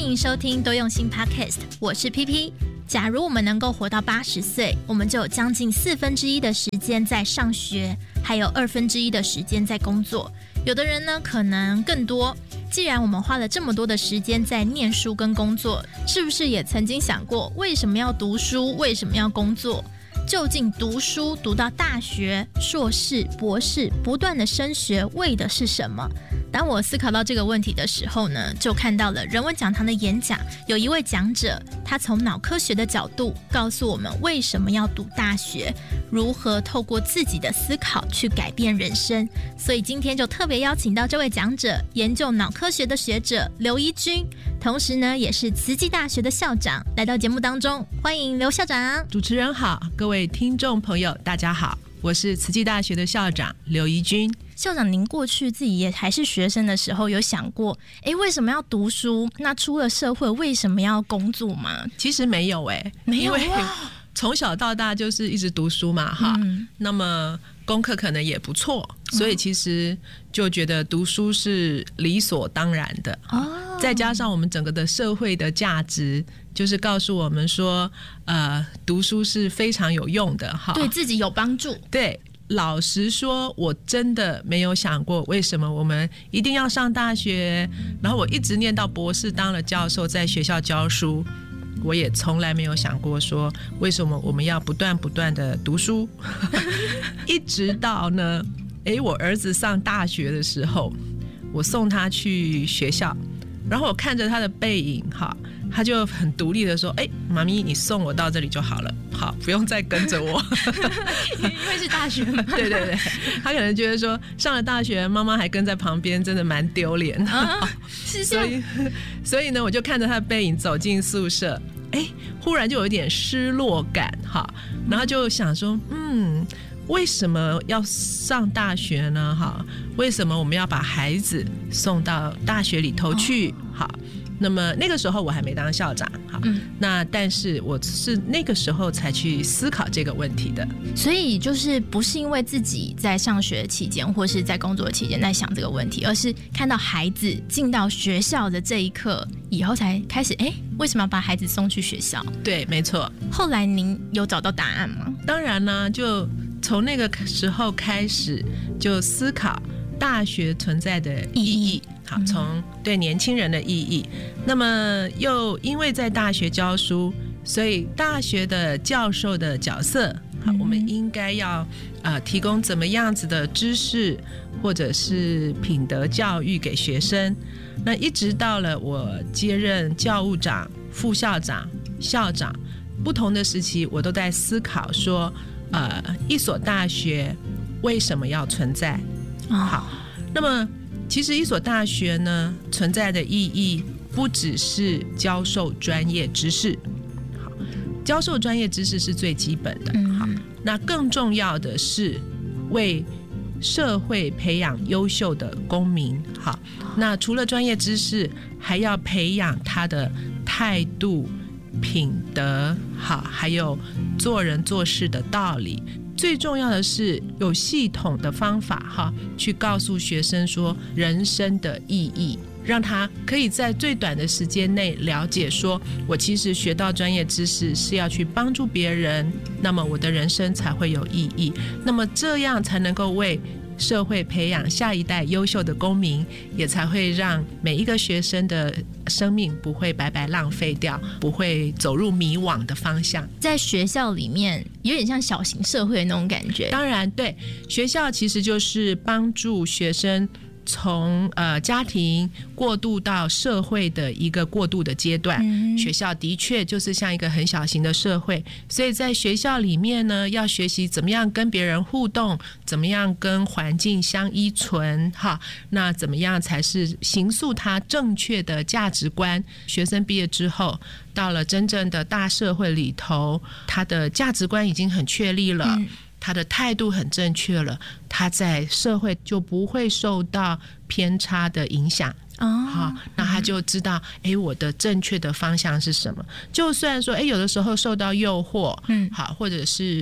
迎收听多用心 Podcast， 我是 PP。假如我们能够活到80岁，我们就有将近1/4的时间在上学，还有1/2的时间在工作。有的人呢，可能更多。既然我们花了这么多的时间在念书跟工作，是不是也曾经想过，为什么要读书？为什么要工作？究竟读书读到大学、硕士、博士，不断的升学，为的是什么？当我思考到这个问题的时候呢，就看到了人文讲堂的演讲，有一位讲者，他从脑科学的角度告诉我们为什么要读大学，如何透过自己的思考去改变人生。所以今天就特别邀请到这位讲者，研究脑科学的学者刘怡君，同时呢也是慈济大学的校长，来到节目当中，欢迎刘校长。 主持人好，各位听众朋友大家好，我是慈济大学的校长刘怡君。 校长，您过去自己也还是学生的时候，有想过，为什么要读书？那出了社会，为什么要工作吗？ 其实没有没有， 因为从小到大就是一直读书嘛，哈，那么功课可能也不错，所以其实就觉得读书是理所当然的。再加上我们整个的社会的价值，就是告诉我们说，读书是非常有用的，哈， 对自己有帮助。 对。老实说，我真的没有想过为什么我们一定要上大学，然后我一直念到博士，当了教授，在学校教书，我也从来没有想过说为什么我们要不断的读书一直到呢我儿子上大学的时候，我送他去学校，然后我看着他的背影，哈，他就很独立的说，妈咪你送我到这里就好了，好，不用再跟着我因为是大学嘛对对对，他可能觉得说上了大学妈妈还跟在旁边真的蛮丢脸的， 是这样。 所以呢我就看着他的背影走进宿舍，忽然就有一点失落感，哈，然后就想说为什么要上大学呢？哈，为什么我们要把孩子送到大学里头去？好，那么那个时候我还没当校长，好，那但是我是那个时候才去思考这个问题的。 所以就是不是因为自己在上学期间或是在工作期间在想这个问题，而是看到孩子进到学校的这一刻以后才开始，为什么要把孩子送去学校？对， 没错。 后来您有找到答案吗？ 当然呢，就从那个时候开始就思考大学存在的意义，好，从对年轻人的意义，那么又因为在大学教书，所以大学的教授的角色，好，我们应该要提供怎么样子的知识或者是品德教育给学生。那一直到了我接任教务长、副校长、校长，不同的时期我都在思考说一所大学为什么要存在？好，那么其实一所大学呢，存在的意义不只是教授专业知识，好，教授专业知识是最基本的，好，那更重要的是为社会培养优秀的公民，好，那除了专业知识，还要培养他的态度、品德，好，还有做人做事的道理。最重要的是有系统的方法，去告诉学生说人生的意义，让他可以在最短的时间内了解说，我其实学到专业知识是要去帮助别人，那么我的人生才会有意义，那么这样才能够为社会培养下一代优秀的公民，也才会让每一个学生的生命不会白白浪费掉，不会走入迷惘的方向。 在学校里面有点像小型社会的那种感觉。 当然，对，学校其实就是帮助学生从家庭过渡到社会的一个过渡的阶段，学校的确就是像一个很小型的社会，所以在学校里面呢，要学习怎么样跟别人互动，怎么样跟环境相依存，那怎么样才是形塑他正确的价值观。学生毕业之后到了真正的大社会里头，他的价值观已经很确立了，他的态度很正确了，他在社会就不会受到偏差的影响。好，那他就知道我的正确的方向是什么。就算说有的时候受到诱惑，好，或者是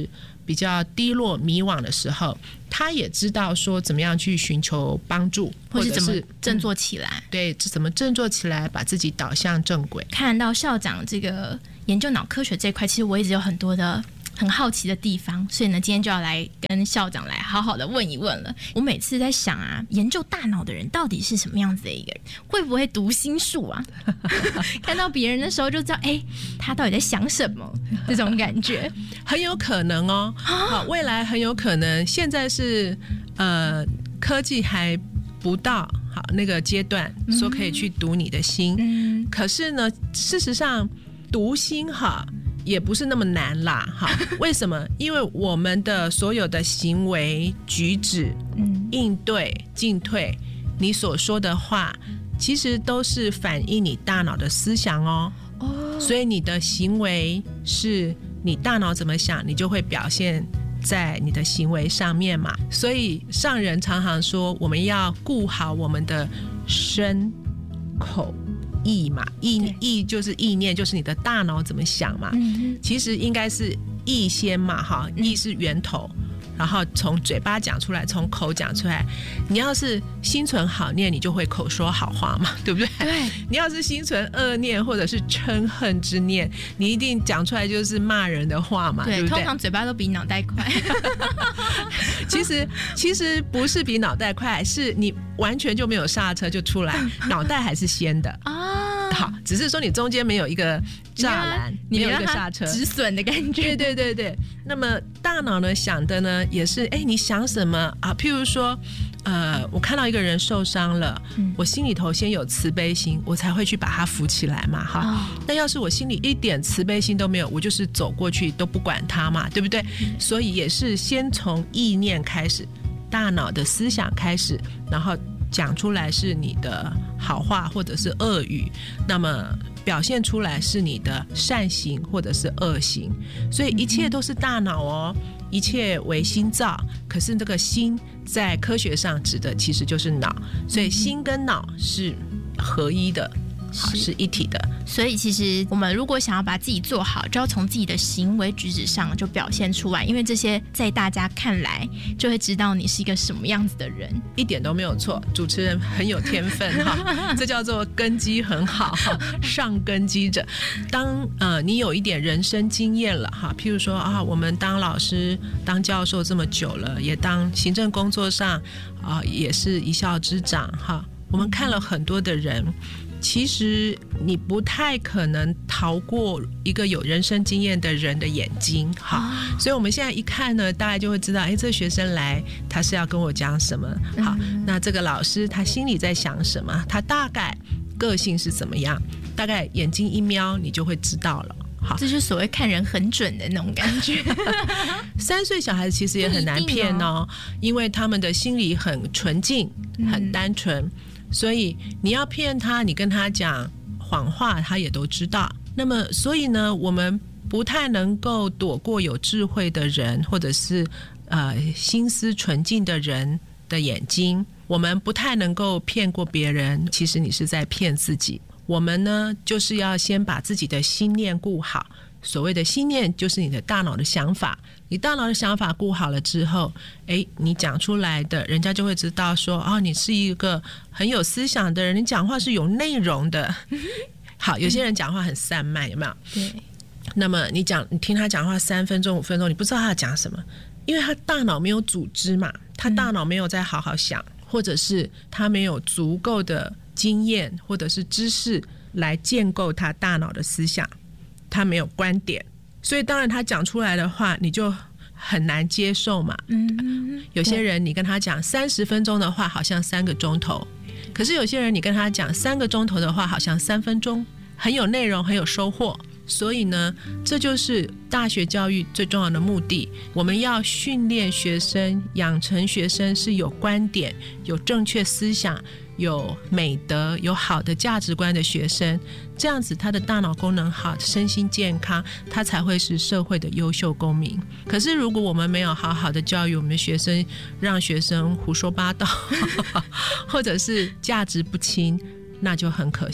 比较低落迷惘的时候，他也知道说怎么样去寻求帮助， 或是怎么振作起来。 对，怎么振作起来，把自己导向正轨。 看到校长这个研究脑科学这一块，其实我一直有很多的很好奇的地方，所以呢，今天就要来跟校长来好好的问一问了。我每次在想啊，研究大脑的人到底是什么样子的一个人？会不会读心术啊？看到别人的时候就知道，他到底在想什么？这种感觉很有可能哦。好，未来很有可能。现在是科技还不到好那个阶段，说可以去读你的心。可是呢，事实上读心哈。也不是那么难啦，哈，为什么？因为我们的所有的行为举止、应对、进退，你所说的话，其实都是反映你大脑的思想哦。所以你的行为是你大脑怎么想，你就会表现在你的行为上面嘛。所以上人常常说，我们要顾好我们的身、口。意嘛，意就是意念，就是你的大脑怎么想嘛。其实应该是意先嘛，哈，意是源头，然后从嘴巴讲出来，从口讲出来。你要是心存好念，你就会口说好话嘛，对不对？对。你要是心存恶念或者是嗔恨之念，你一定讲出来就是骂人的话嘛，对不对？ 通常嘴巴都比脑袋快。 其实不是比脑袋快，是你完全就没有刹车就出来，脑袋还是先的啊。好，只是说你中间没有一个栅栏，没有一个刹车， 止损的感觉。 对。那么大脑呢想的呢也是，你想什么啊？譬如说，我看到一个人受伤了，我心里头先有慈悲心，我才会去把他扶起来嘛，哈。那要是我心里一点慈悲心都没有，我就是走过去都不管他嘛，对不对？所以也是先从意念开始，大脑的思想开始，然后讲出来是你的好话或者是恶语，那么表现出来是你的善行或者是恶行，所以一切都是大脑哦，一切为心造。可是这个心在科学上指的其实就是脑，所以心跟脑是合一的，是一体的。 所以其实我们如果想要把自己做好，就要从自己的行为举止上就表现出来，因为这些在大家看来就会知道你是一个什么样子的人。 一点都没有错，主持人很有天分哈，这叫做根基很好，上根基者。当你有一点人生经验了哈，譬如说啊，我们当老师当教授这么久了，也当行政工作上也是一校之长哈，我们看了很多的人，其实你不太可能逃过一个有人生经验的人的眼睛，好，所以我们现在一看呢，大概就会知道，这学生来他是要跟我讲什么，好，那这个老师他心里在想什么，他大概个性是怎么样，大概眼睛一瞄你就会知道了。好， 这就是所谓看人很准的那种感觉。 3岁小孩子其实也很难骗哦，因为他们的心里很纯净，很单纯。所以你要骗他，你跟他讲谎话，他也都知道。那么所以呢，我们不太能够躲过有智慧的人，或者是心思纯净的人的眼睛。我们不太能够骗过别人，其实你是在骗自己。我们呢，就是要先把自己的心念顾好。所谓的心念就是你的大脑的想法，你大脑的想法顾好了之后，你讲出来的人家就会知道说，你是一个很有思想的人，你讲话是有内容的。好，有些人讲话很散漫，有没有？对。那么你听他讲话3分钟5分钟，你不知道他要讲什么，因为他大脑没有组织嘛，他大脑没有在好好想，或者是他没有足够的经验或者是知识来建构他大脑的思想，他没有观点，所以当然他讲出来的话你就很难接受嘛。有些人你跟他讲30分钟的话好像3个钟头，可是有些人你跟他讲3个钟头的话好像3分钟，很有内容，很有收获。所以呢，这就是大学教育最重要的目的，我们要训练学生，养成学生是有观点、有正确思想、有美德、有好的价值观的学生，这样子他的大脑功能好，身心健康，他才会是社会的优秀公民。可是如果我们没有好好的教育我们的学生，让学生胡说八道或者是价值不清，那就很可惜。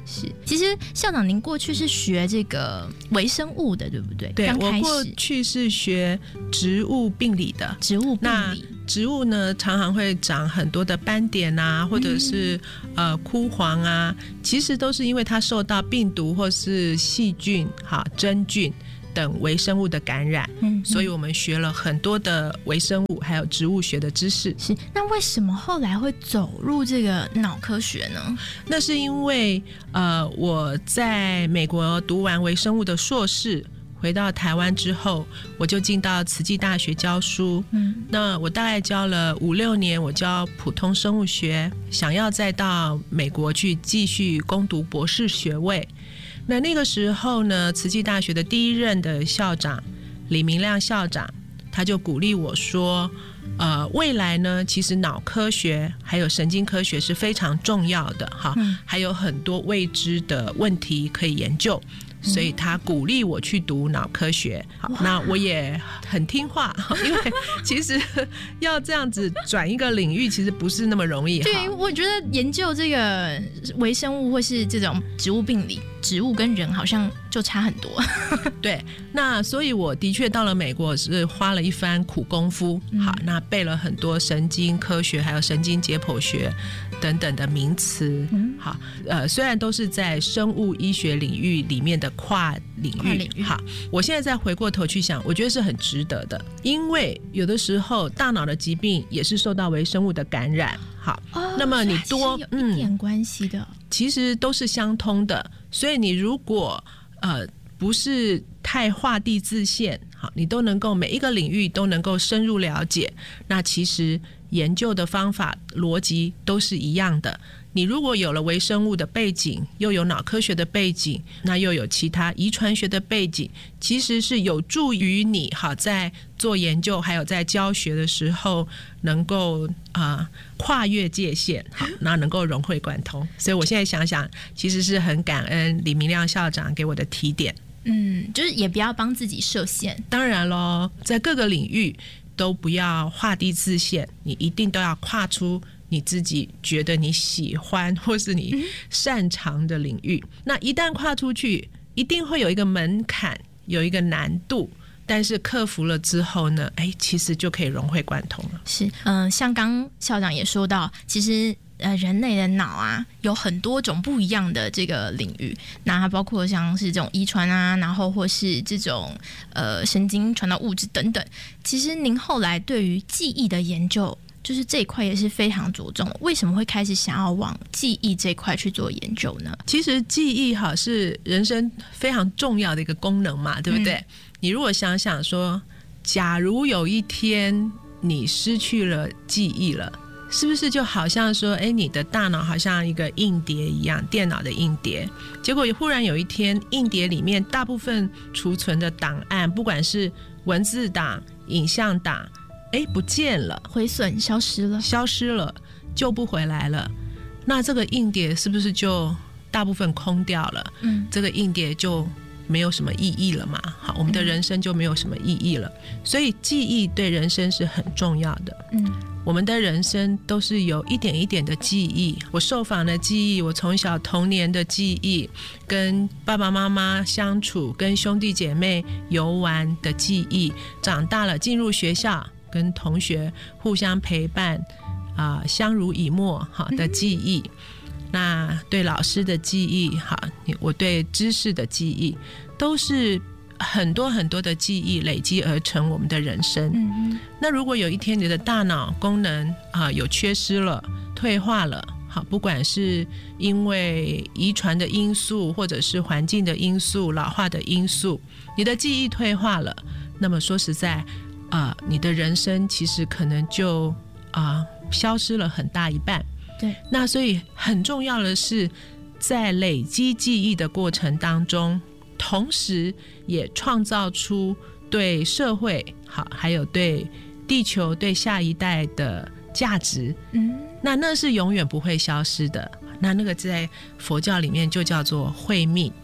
是，其实校长您过去是学这个微生物的，对不对？ 对，我过去是学植物病理的。 植物病理， 植物呢常常会长很多的斑点啊，或者是枯黄啊，其实都是因为它受到病毒或是细菌、真菌等微生物的感染，所以我们学了很多的微生物还有植物学的知识。 是，那为什么后来会走入这个脑科学呢？ 那是因为我在美国读完微生物的硕士，回到台湾之后，我就进到慈济大学教书。那我大概教了5-6年，我教普通生物学，想要再到美国去继续攻读博士学位。那个时候呢，慈济大学的第一任的校长李明亮校长，他就鼓励我说未来呢，其实脑科学还有神经科学是非常重要的还有很多未知的问题可以研究，所以他鼓励我去读脑科学。好，那我也很听话，因为其实要这样子转一个领域其实不是那么容易。 对，我觉得研究这个微生物或是这种植物病理，植物跟人好像就差很多。 对，那所以我的确到了美国是花了一番苦功夫。好，那背了很多神经科学还有神经解剖学等等的名词。好，虽然都是在生物医学领域里面的跨领域。好，我现在再回过头去想，我觉得是很值得的，因为有的时候大脑的疾病也是受到微生物的感染。好，那么你多有一点关系的， 其实都是相通的。所以你如果不是太画地自限，好，你都能够每一个领域都能够深入了解，那其实研究的方法逻辑都是一样的。你如果有了微生物的背景，又有脑科学的背景，那又有其他遗传学的背景，其实是有助于你在做研究还有在教学的时候能够跨越界限，好，那能够融会贯通。所以我现在想想，其实是很感恩李明亮校长给我的提点。 就是也不要帮自己设限。 当然咯，在各个领域都不要画地自限，你一定都要跨出你自己觉得你喜欢或是你擅长的领域。那一旦跨出去，一定会有一个门槛，有一个难度，但是克服了之后呢，其实就可以融会贯通了。 是，像刚校长也说到，其实人类的脑啊有很多种不一样的这个领域，那它包括像是这种遗传啊，然后或是这种神经传导物质等等。其实您后来对于记忆的研究，就是这一块也是非常着重的，为什么会开始想要往记忆这一块去做研究呢？ 其实记忆是人生非常重要的一个功能嘛，对不对？你如果想想说，假如有一天你失去了记忆了，是不是就好像说你的大脑好像一个硬碟一样，电脑的硬碟，结果忽然有一天硬碟里面大部分储存的档案，不管是文字档、影像档，不见了， 毁损，消失了， 救不回来了，那这个硬碟是不是就大部分空掉了？这个硬碟就没有什么意义了嘛。好，我们的人生就没有什么意义了。所以记忆对人生是很重要的。我们的人生都是有一点一点的记忆，我受访的记忆，我从小童年的记忆，跟爸爸妈妈相处，跟兄弟姐妹游玩的记忆，长大了进入学校跟同学互相陪伴相濡以沫的记忆，那对老师的记忆，我对知识的记忆，都是很多很多的记忆累积而成我们的人生。那如果有一天你的大脑功能有缺失了，退化了，不管是因为遗传的因素，或者是环境的因素，老化的因素，你的记忆退化了，那么说实在你的人生其实可能就消失了很大一半。 对， 那所以很重要的是，在累积记忆的过程当中，同时也创造出对社会还有对地球、对下一代的价值。那是永远不会消失的。那个在佛教里面就叫做慧命。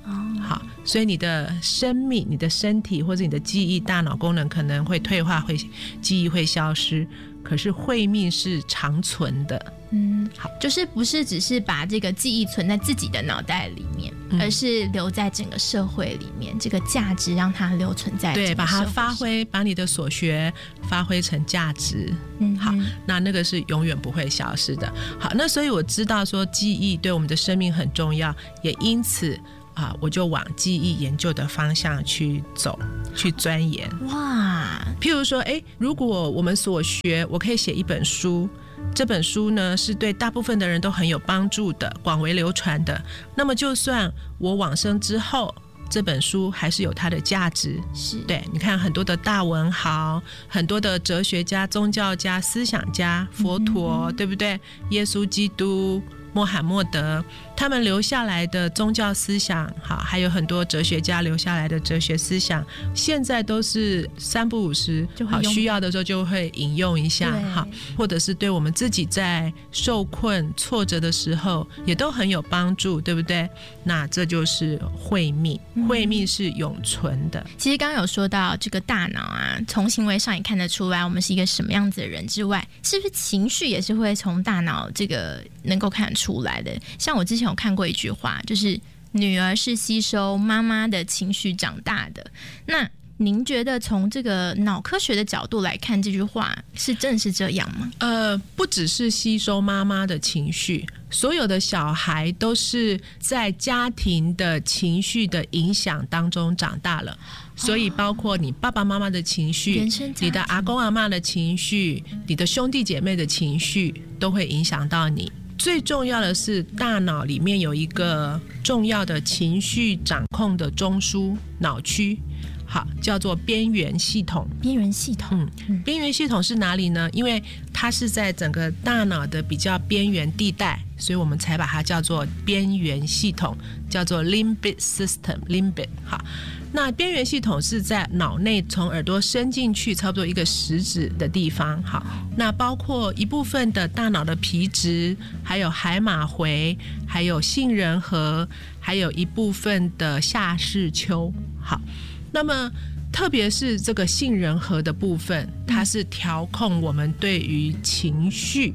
好，所以你的生命、你的身体或者你的记忆、大脑功能可能会退化，记忆会消失，可是慧命是长存的。 好，就是不是只是把这个记忆存在自己的脑袋里面，而是留在整个社会里面，这个价值让它留存在整个社会上，对， 把它发挥，把你的所学发挥成价值。好，那个是永远不会消失的。好，那所以我知道说记忆对我们的生命很重要，也因此我就往记忆研究的方向去走，去钻研。哇，譬如说如果我们所学，我可以写一本书，这本书呢是对大部分的人都很有帮助的，广为流传的，那么就算我往生之后，这本书还是有它的价值。是，对，你看很多的大文豪，很多的哲学家、宗教家、思想家，佛陀，对不对？耶稣基督、穆罕默德，他们留下来的宗教思想，好，还有很多哲学家留下来的哲学思想，现在都是三不五时，好，需要的时候就会引用一下，好，或者是对我们自己在受困挫折的时候也都很有帮助，对不对？那这就是慧命，慧命是永存的。 其实刚刚有说到这个大脑啊，从行为上也看得出来我们是一个什么样子的人之外，是不是情绪也是会从大脑这个能够看得出来的？像我之前有看过一句话，就是女儿是吸收妈妈的情绪长大的。那您觉得从这个脑科学的角度来看，这句话是真的是这样吗？ 不只是吸收妈妈的情绪，所有的小孩都是在家庭的情绪的影响当中长大了，所以包括你爸爸妈妈的情绪，你的阿公阿嬷的情绪，你的兄弟姐妹的情绪，都会影响到你。最重要的是大脑里面有一个重要的情绪掌控的中枢脑区，好，叫做边缘系统。 边缘系统， 边缘系统是哪里呢？因为它是在整个大脑的比较边缘地带，所以我们才把它叫做边缘系统，叫做 limbic system。limbic， 好，那边缘系统是在脑内，从耳朵伸进去差不多一个食指的地方。好，那包括一部分的大脑的皮质，还有海马回，还有杏仁核，还有一部分的下视丘。好，那么特别是这个杏仁核的部分，它是调控我们对于情绪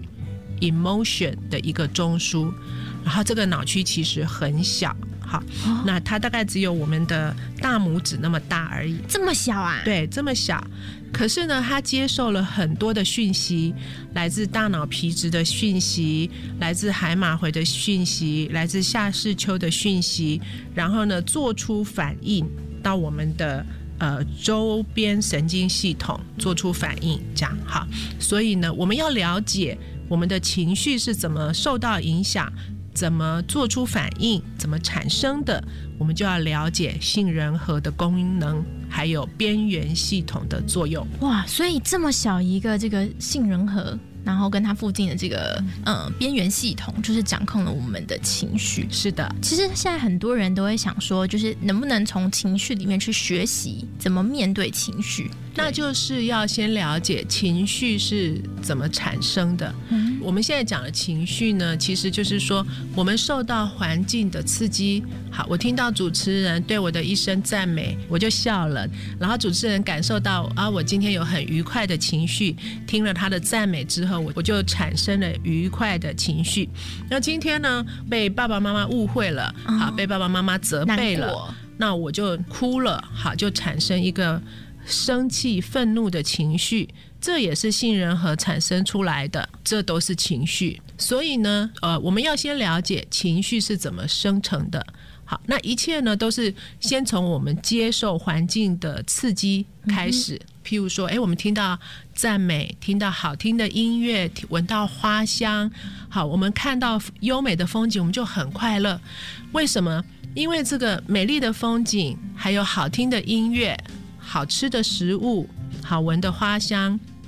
emotion 的一个中枢，然后这个脑区其实很小，好，那它大概只有我们的大拇指那么大而已。 这么小啊？ 对，这么小。可是呢，它接受了很多的讯息，来自大脑皮质的讯息，来自海马回的讯息，来自下视丘的讯息，然后呢，做出反应到我们的周边神经系统，做出反应，这样好。所以呢，我们要了解我们的情绪是怎么受到影响，怎么做出反应，怎么产生的，我们就要了解杏仁核的功能，还有边缘系统的作用。 哇，所以这么小一个这个杏仁核，然后跟它附近的这个边缘系统，就是掌控了我们的情绪。 是的， 其实现在很多人都会想说，就是能不能从情绪里面去学习怎么面对情绪？ 那就是要先了解情绪是怎么产生的。我们现在讲的情绪呢，其实就是说我们受到环境的刺激。好，我听到主持人对我的一声赞美，我就笑了，然后主持人感受到我今天有很愉快的情绪，听了他的赞美之后，我就产生了愉快的情绪。那今天呢，被爸爸妈妈误会了，好，被爸爸妈妈责备了，那我就哭了，好，就产生一个生气愤怒的情绪，这也是杏仁核产生出来的，这都是情绪。所以呢我们要先了解情绪是怎么生成的。好，那一切呢都是先从我们接受环境的刺激开始。譬如说我们听到赞美，听到好听的音乐，闻到花香，好，我们看到优美的风景，我们就很快乐。为什么？因为这个美丽的风景，还有好听的音乐，好吃的食物，好闻的花香，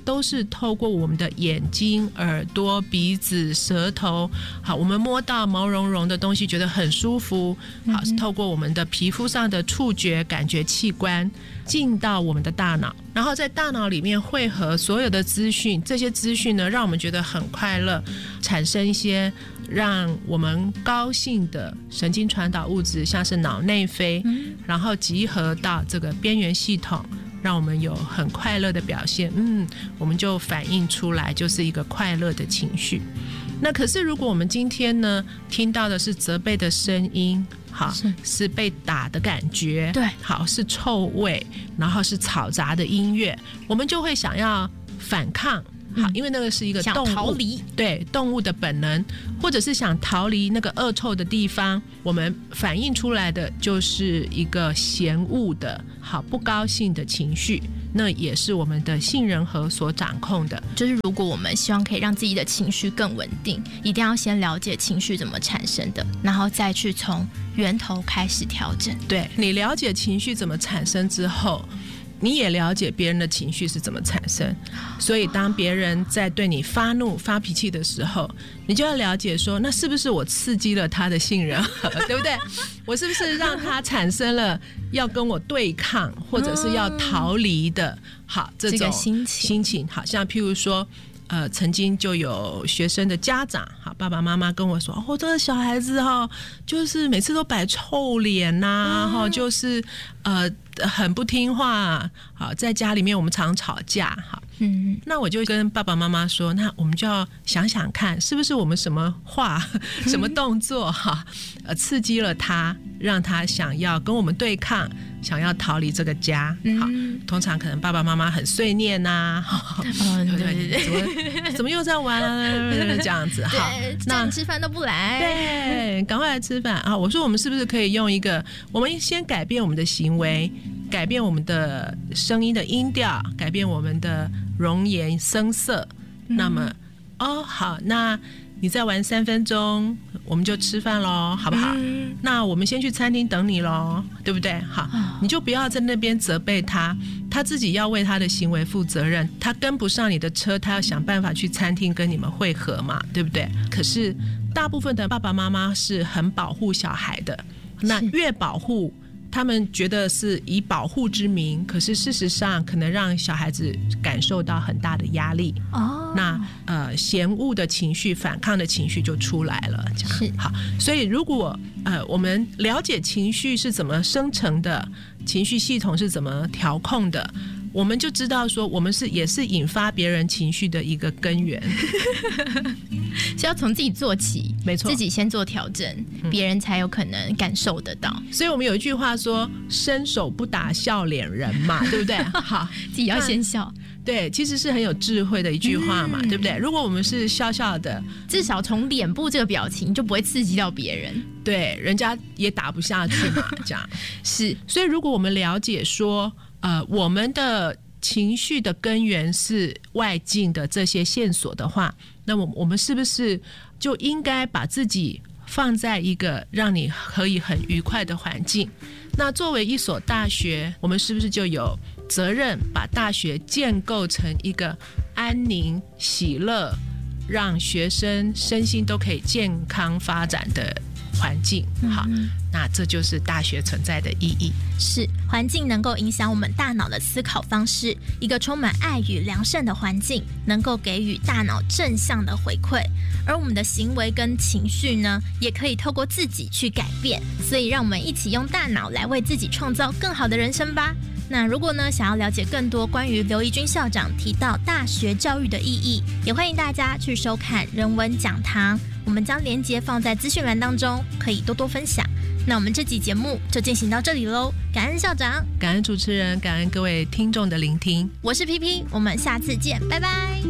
都是透过我们的眼睛、耳朵、鼻子、舌头，好，我们摸到毛茸茸的东西觉得很舒服，好，是透过我们的皮肤上的触觉感觉器官进到我们的大脑，然后在大脑里面汇合所有的资讯，这些资讯呢让我们觉得很快乐，产生一些让我们高兴的神经传导物质，像是脑内啡，然后集合到这个边缘系统，让我们有很快乐的表现，我们就反映出来就是一个快乐的情绪。那可是如果我们今天呢听到的是责备的声音，好，是被打的感觉，对，好，是臭味，然后是嘈杂的音乐，我们就会想要反抗，好，因为那个是一个动物，想逃离，对，动物的本能，或者是想逃离那个恶臭的地方，我们反映出来的就是一个嫌恶的好不高兴的情绪，那也是我们的杏仁核所掌控的。 就是如果我们希望可以让自己的情绪更稳定，一定要先了解情绪怎么产生的，然后再去从源头开始调整。 对，你了解情绪怎么产生之后，你也了解别人的情绪是怎么产生，所以当别人在对你发怒发脾气的时候，你就要了解说，那是不是我刺激了他的杏仁核，对不对？我是不是让他产生了要跟我对抗或者是要逃离的好这种心情，好像譬如说曾经就有学生的家长，好，爸爸妈妈跟我说，这个小孩子就是每次都摆臭脸呐，就是很不听话，好，在家里面我们常吵架，好，那我就跟爸爸妈妈说，那我们就要想想看，是不是我们什么话、什么动作刺激了他，让他想要跟我们对抗，想要逃离这个家。好，通常可能爸爸妈妈很碎念呐，对，怎么又在玩这样子？好， 那你吃饭都不来， 对，赶快来吃饭啊！我说我们是不是可以用一个，我们先改变我们的行为，改变我们的声音的音调，改变我们的容颜声色，那么好，那你再玩3分钟我们就吃饭咯，好不好？那我们先去餐厅等你咯，对不对？好，你就不要在那边责备他，他自己要为他的行为负责任，他跟不上你的车，他要想办法去餐厅跟你们会合嘛，对不对？可是大部分的爸爸妈妈是很保护小孩的，那越保护他们觉得是以保护之名，可是事实上可能让小孩子感受到很大的压力。那嫌恶的情绪、反抗的情绪就出来了。这样好，所以如果我们了解情绪是怎么生成的，情绪系统是怎么调控的，我们就知道说我们也是引发别人情绪的一个根源。 是要从自己做起，没错，自己先做调整，别人才有可能感受得到。 所以我们有一句话说，伸手不打笑脸人嘛，对不对？好， 自己要先笑。 对，其实是很有智慧的一句话嘛，对不对？如果我们是笑笑的， 至少从脸部这个表情就不会刺激到别人， 对，人家也打不下去嘛，这样是。所以如果我们了解说我们的情绪的根源是外境的这些线索的话，那么我们是不是就应该把自己放在一个让你可以很愉快的环境？那作为一所大学，我们是不是就有责任把大学建构成一个安宁、喜乐，让学生身心都可以健康发展的环境？好，那这就是大学存在的意义。 是，环境能够影响我们大脑的思考方式，一个充满爱与良善的环境能够给予大脑正向的回馈，而我们的行为跟情绪呢，也可以透过自己去改变。所以让我们一起用大脑来为自己创造更好的人生吧。那如果呢，想要了解更多关于刘怡君校长提到大学教育的意义，也欢迎大家去收看人文讲堂，我们将连结放在资讯栏当中，可以多多分享。那我们这集节目就进行到这里咯，感恩校长， 感恩主持人，感恩各位听众的聆听。 我是 PP， 我们下次见，拜拜。